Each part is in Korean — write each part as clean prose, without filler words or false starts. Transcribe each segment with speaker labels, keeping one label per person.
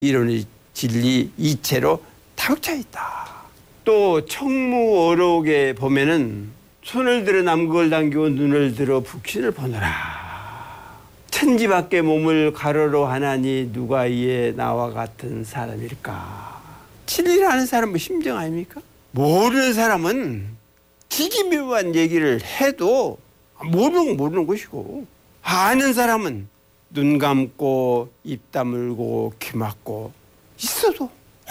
Speaker 1: 이론의 진리 이체로 다육차 있다. 또 청무어록에 보면은 손을 들어 남극을 당기고 눈을 들어 북신을 보노라. 천지 밖에 몸을 가로로 하나니 누가 이에 나와 같은 사람일까. 진리를 아는 사람은 심정 아닙니까? 모르는 사람은 기기묘한 얘기를 해도 모르는 것이고, 아는 사람은 눈 감고 입 다물고 귀 막고 있어도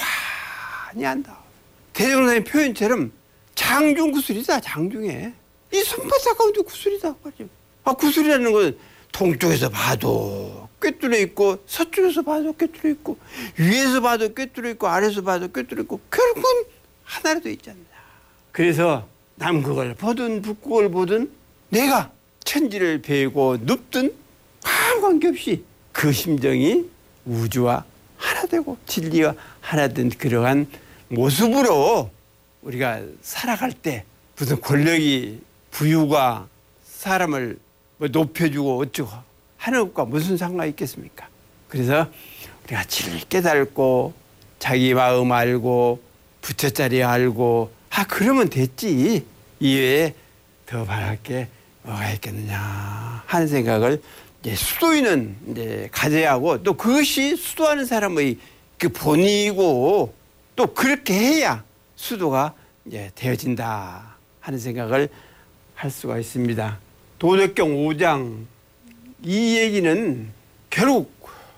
Speaker 1: 환히 안다. 대종사의 표현처럼 장중구슬이다. 장중에 이 손바닥 가운데 구슬이다. 구슬이라는 건 동쪽에서 봐도 꿰뚫어 있고 서쪽에서 봐도 꿰뚫어 있고 위에서 봐도 꿰뚫어 있고 아래에서 봐도 꿰뚫어 있고 결국은 하나로 있지 않나. 그래서 남극을 보든 북극을 보든 내가 천지를 베고 눕든 아무 관계없이 그 심정이 우주와 하나 되고 진리와 하나 된 그러한 모습으로 우리가 살아갈 때 무슨 권력이 부유가 사람을 높여주고 어쩌고 하는 것과 무슨 상관이 있겠습니까? 그래서 우리가 진리 깨달고 자기 마음 알고 부처자리 알고 그러면 됐지. 이외에 더 바랄 게 뭐가 있겠느냐 하는 생각을 이제 수도인은 이제 가져야 하고, 또 그것이 수도하는 사람의 그 본이고 또 그렇게 해야 수도가 이제 되어진다 하는 생각을 할 수가 있습니다. 도덕경 5장 이 얘기는 결국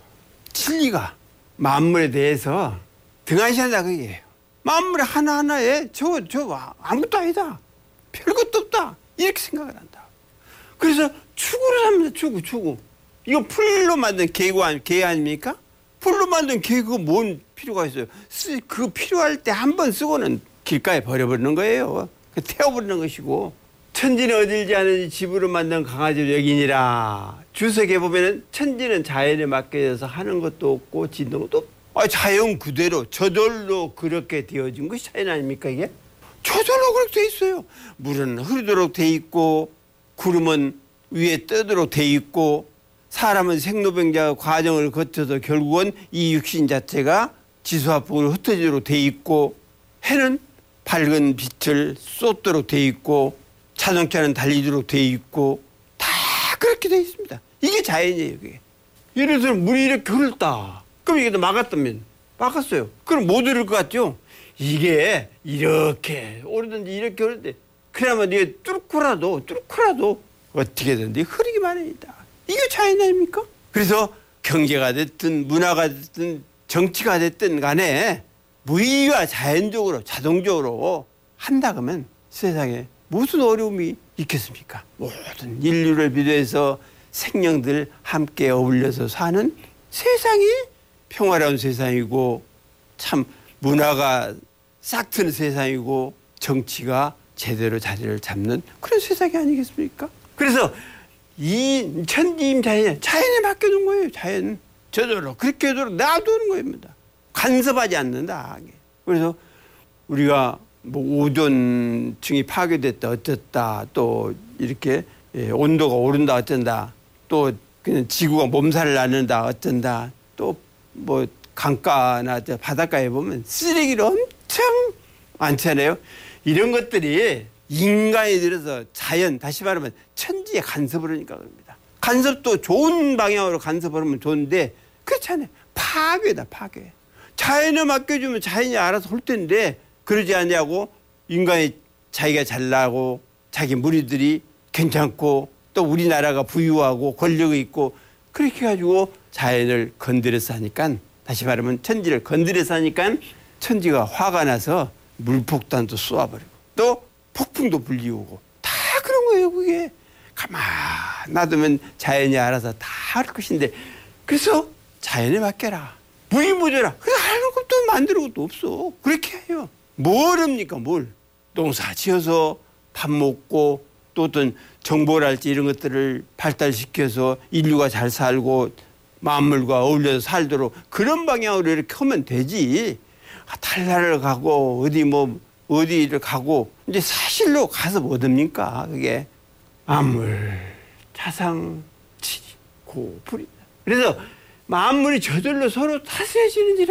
Speaker 1: 진리가 만물에 대해서 등한시한다 그게요. 만물 하나하나에 저 아무것도 아니다. 별것도 없다. 이렇게 생각을 한다. 그래서 축으로 삽니다. 축구. 이거 풀로 만든 개 아닙니까? 풀로 만든 개그 뭔 필요가 있어요? 그 필요할 때 한 번 쓰고는 길가에 버려버리는 거예요. 태워버리는 것이고, 천지는 어딜지 않은 집으로 만든 강아지를 여기니라. 주석에 보면은 천지는 자연에 맡겨져서 하는 것도 없고 짓는 것도 없고, 자연 그대로 저절로 그렇게 되어진 것이 자연 아닙니까 이게? 저절로 그렇게 돼 있어요. 물은 흐르도록 돼 있고 구름은 위에 뜨도록 돼 있고 사람은 생로병자 과정을 거쳐서 결국은 이 육신 자체가 지수화풍으로 흩어지도록 돼 있고, 해는 밝은 빛을 쏟도록 돼 있고 자동차는 달리도록 돼 있고 다 그렇게 돼 있습니다. 이게 자연이에요. 그게. 예를 들어 물이 이렇게 흐르다. 그럼 이게 막았어요. 그럼 못 흐를 것 같죠? 이게 이렇게 오르든지 이렇게 오르는데 그러면 이게 뚫고라도 어떻게든 흐르기만 합니다. 이게 자연 아닙니까? 그래서 경제가 됐든 문화가 됐든 정치가 됐든 간에 무의와 자연적으로 자동적으로 한다 그러면 세상에 무슨 어려움이 있겠습니까? 모든 인류를 비롯해서 생명들 함께 어울려서 사는 세상이 평화로운 세상이고 참 문화가 싹 트는 세상이고 정치가 제대로 자리를 잡는 그런 세상이 아니겠습니까? 그래서 이 천지임자연에 자연에 맡겨둔 거예요. 자연 저절로 그렇게 저절로 놔두는 겁니다. 간섭하지 않는다. 그래서 우리가 뭐 오존층이 파괴됐다 어쨌다 또 이렇게 온도가 오른다 어쩐다 또 그냥 지구가 몸살을 낳는다 어쩐다 또 뭐 강가나 바닷가에 보면 쓰레기를 엄청 많잖아요. 이런 것들이 인간이 들어서 자연 다시 말하면 천지에 간섭을 하니까 그럽니다. 간섭도 좋은 방향으로 간섭을 하면 좋은데 그렇잖아요. 파괴다 파괴. 자연에 맡겨주면 자연이 알아서 할 텐데 그러지 않냐고 인간이 자기가 잘나고 자기 무리들이 괜찮고 또 우리나라가 부유하고 권력이 있고 그렇게 해가지고 자연을 건드려서 하니까 다시 말하면 천지를 건드려서 하니까 천지가 화가 나서 물폭탄도 쏘아버리고 또 폭풍도 불리우고 다 그런 거예요. 그게 가만 놔두면 자연이 알아서 다 할 것인데 그래서 자연에 맡겨라. 무이무저라. 그래서 하는 것도 만드는 것도 없어. 그렇게 해요. 뭘 합니까 뭘. 농사 지어서 밥 먹고 또 어떤 정보랄지 이런 것들을 발달시켜서 인류가 잘 살고 만물과 어울려서 살도록 그런 방향으로 이렇게 하면 되지. 달나라를 가고 어디를 가고 이제 사실로 가서 뭐 됩니까 그게. 만물 자상 지고 불이다. 그래서 만물이 저절로 서로 다스려지는지라.